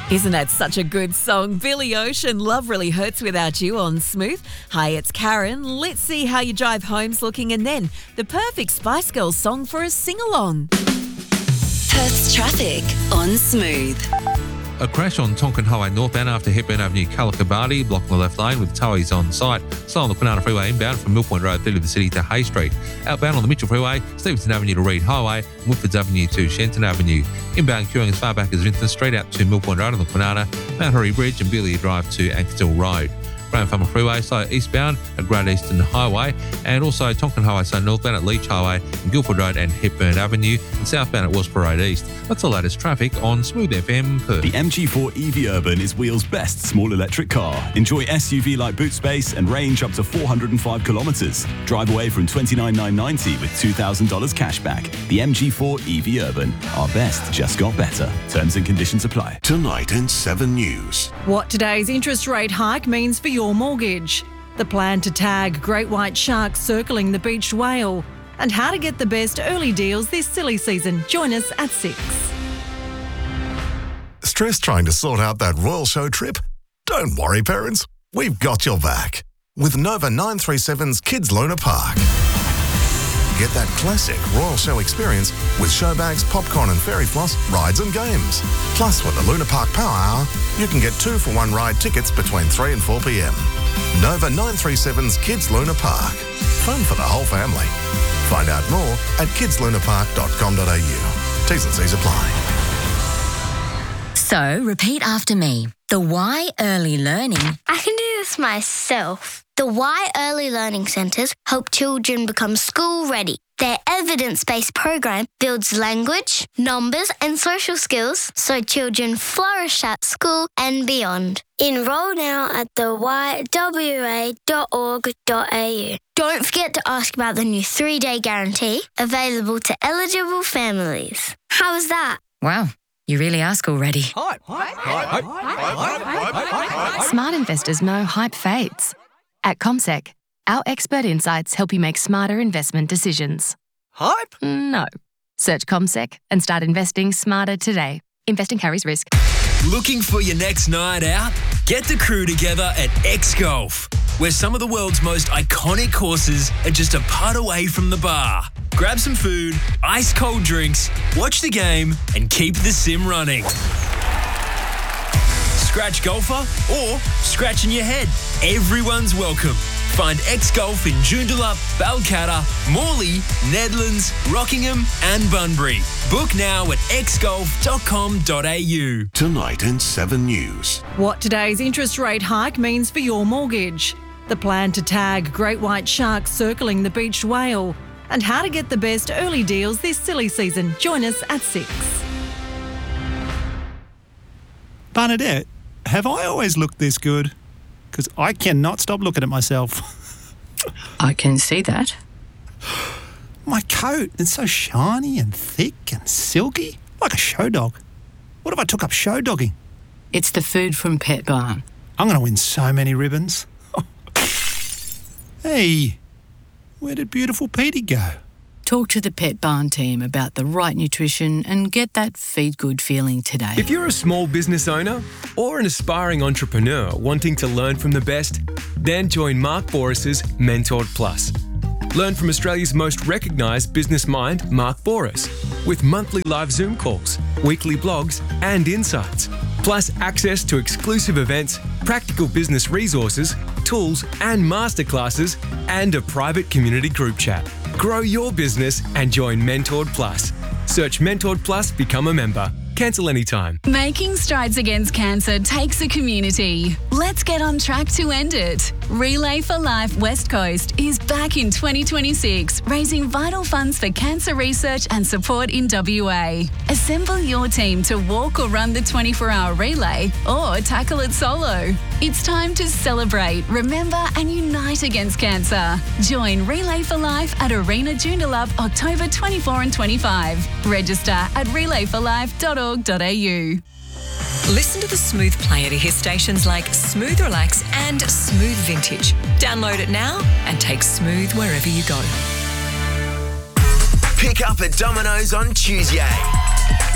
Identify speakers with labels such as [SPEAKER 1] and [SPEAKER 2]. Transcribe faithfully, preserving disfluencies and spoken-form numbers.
[SPEAKER 1] Isn't that such a good song? Billy Ocean, Love Really Hurts Without You on Smooth. Hi, it's Karen. Let's see how your drive home's looking, and then the perfect Spice Girls song for a sing-along.
[SPEAKER 2] Perth's traffic on Smooth.
[SPEAKER 3] A crash on Tonkin Highway northbound after Hepburn Avenue, Callacabadi, blocking the left lane with towies on site. Slow on the Kwinana Freeway inbound from Mill Point Road through to the city to Hay Street. Outbound on the Mitchell Freeway, Stevenson Avenue to Reed Highway, and Woodfords Avenue to Shenton Avenue. Inbound queuing as far back as Vincent Street out to Mill Point Road on the Kwinana, Mount Hurry Bridge and Beelia Drive to Ankerstill Road. Graham Farmer Freeway, so eastbound at Great Eastern Highway, and also Tonkin Highway, so northbound at Leach Highway and Guildford Road and Hepburn Avenue, and southbound at Wellsborough Road East. That's the latest traffic on Smooth F M Perth.
[SPEAKER 4] The M G four E V Urban is Wheel's best small electric car. Enjoy S U V-like boot space and range up to four hundred five kilometres. Drive away from twenty-nine thousand nine hundred ninety with two thousand dollars cash back. The M G four E V Urban. Our best just got better. Terms and conditions apply.
[SPEAKER 5] Tonight in seven News.
[SPEAKER 6] What today's interest rate hike means for your mortgage. The plan to tag great white sharks circling the beached whale. And how to get the best early deals this silly season. Join us at six.
[SPEAKER 5] Stress trying to sort out that Royal Show trip? Don't worry, parents. We've got your back. With Nova nine three seven's Kids Luna Park. Get that classic Royal Show experience with show bags, popcorn and fairy floss, rides and games. Plus, with the Luna Park Power Hour, you can get two for one ride tickets between three and four p m. Nova nine three seven's Kids Luna Park. Fun for the whole family. Find out more at kids luna park dot com dot a u. T's and C's apply.
[SPEAKER 7] So, repeat after me. The Y Early Learning.
[SPEAKER 8] I can do this myself. The Y Early Learning Centres help children become school ready. Their evidence-based program builds language, numbers and social skills so children flourish at school and beyond. Enrol now at the y w a dot org dot a u. Don't forget to ask about the new three-day guarantee available to eligible families. How was that?
[SPEAKER 7] Wow, you really ask already.
[SPEAKER 9] Hype. Hype. Hype. Hype. Hype.
[SPEAKER 10] Smart investors know hype fades. At CommSec, our expert insights help you make smarter investment decisions.
[SPEAKER 9] Hype?
[SPEAKER 10] No. Search CommSec and start investing smarter today. Investing carries risk.
[SPEAKER 11] Looking for your next night out? Get the crew together at X Golf, where some of the world's most iconic courses are just a putt away from the bar. Grab some food, ice cold drinks, watch the game, and keep the sim running. Scratch golfer or scratching your head. Everyone's welcome. Find X Golf in Joondalup, Balcatta, Morley, Nedlands, Rockingham and Bunbury. Book now at x golf dot com dot a u.
[SPEAKER 5] Tonight in seven News.
[SPEAKER 6] What today's interest rate hike means for your mortgage. The plan to tag great white sharks circling the beached whale. And how to get the best early deals this silly season. Join us at six.
[SPEAKER 12] Bernadette, have I always looked this good? Because I cannot stop looking at myself.
[SPEAKER 13] I can see that.
[SPEAKER 12] My coat, it's so shiny and thick and silky, like a show dog. What if I took up show dogging?
[SPEAKER 13] It's the food from Pet Barn.
[SPEAKER 12] I'm going to win so many ribbons. Hey, where did beautiful Petey go?
[SPEAKER 13] Talk to the Pet Barn team about the right nutrition and get that feed good feeling today.
[SPEAKER 14] If you're a small business owner or an aspiring entrepreneur wanting to learn from the best, then join Mark Boris's Mentored Plus. Learn from Australia's most recognised business mind, Mark Boris, with monthly live Zoom calls, weekly blogs and insights, plus access to exclusive events, practical business resources, tools and masterclasses, and a private community group chat. Grow your business and join Mentored Plus. Search Mentored Plus, become a member. Cancel anytime.
[SPEAKER 15] Making strides against cancer takes a community. Let's get on track to end it. Relay for Life West Coast is back in twenty twenty-six, raising vital funds for cancer research and support in W A. Assemble your team to walk or run the twenty-four hour relay or tackle it solo. It's time to celebrate, remember and unite against cancer. Join Relay for Life at Arena Joondalup October twenty-fourth and twenty-fifth. Register at relay for life dot org dot a u.
[SPEAKER 2] Listen to the Smooth player to hear stations like Smooth Relax and Smooth Vintage. Download it now and take Smooth wherever you go.
[SPEAKER 16] Pick up at Domino's on Tuesday.